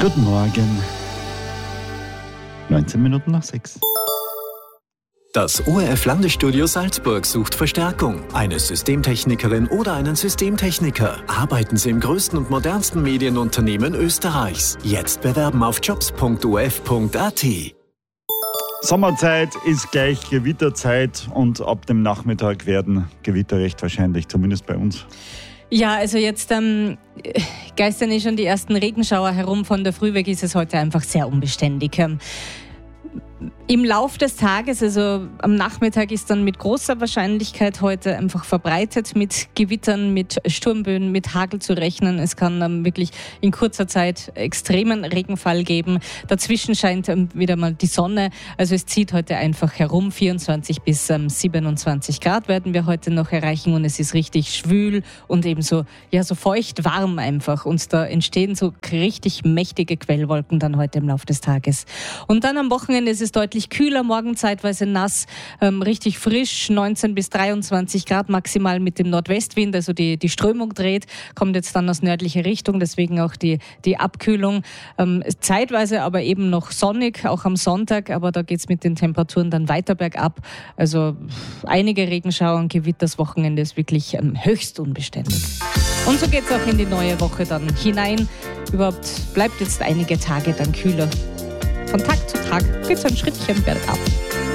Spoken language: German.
Guten Morgen. 19 Minuten nach 6. Das ORF-Landesstudio Salzburg sucht Verstärkung. Eine Systemtechnikerin oder einen Systemtechniker. Arbeiten Sie im größten und modernsten Medienunternehmen Österreichs. Jetzt bewerben auf jobs.orf.at. Sommerzeit ist gleich Gewitterzeit und ab dem Nachmittag werden Gewitter recht wahrscheinlich, zumindest bei uns. Ja, also jetzt geistern schon die ersten Regenschauer herum. Von der Früh weg ist es heute einfach sehr unbeständig. Im Lauf des Tages, also am Nachmittag, ist dann mit großer Wahrscheinlichkeit heute einfach verbreitet mit Gewittern, mit Sturmböen, mit Hagel zu rechnen. Es kann dann wirklich in kurzer Zeit extremen Regenfall geben. Dazwischen scheint wieder mal die Sonne. Also es zieht heute einfach herum. 24 bis 27 Grad werden wir heute noch erreichen und es ist richtig schwül und ebenso so feucht warm einfach. Und da entstehen so richtig mächtige Quellwolken dann heute im Laufe des Tages. Und dann am Wochenende ist es deutlich kühler, morgen zeitweise nass, richtig frisch, 19 bis 23 Grad maximal mit dem Nordwestwind, also die Strömung dreht, kommt jetzt dann aus nördlicher Richtung, deswegen auch die Abkühlung. Zeitweise aber eben noch sonnig, auch am Sonntag, aber da geht es mit den Temperaturen dann weiter bergab. Also einige Regenschauer und Gewitter, das Wochenende ist wirklich höchst unbeständig. Und so geht es auch in die neue Woche dann hinein. Überhaupt bleibt jetzt einige Tage dann kühler. Von Tag zu Tag geht es ein Schrittchen bergab.